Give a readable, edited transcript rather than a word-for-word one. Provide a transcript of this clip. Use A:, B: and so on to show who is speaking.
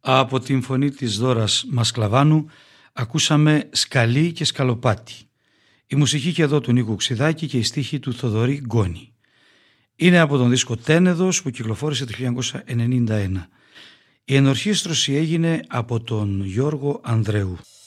A: Από την φωνή της Δώρας Μασκλαβάνου ακούσαμε «Σκαλί και σκαλοπάτι». Η μουσική και εδώ του Νίκου Ξιδάκη και η στίχη του Θοδωρή Γκόνη. Είναι από τον δίσκο Τένεδος που κυκλοφόρησε το 1991. Η ενορχήστρωση έγινε από τον Γιώργο Ανδρεού.